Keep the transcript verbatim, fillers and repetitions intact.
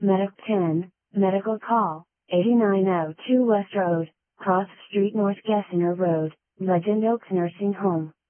Medic ten, medical call, eighty-nine oh two West Road, Cross Street North Gessinger Road, Legend Oaks Nursing Home.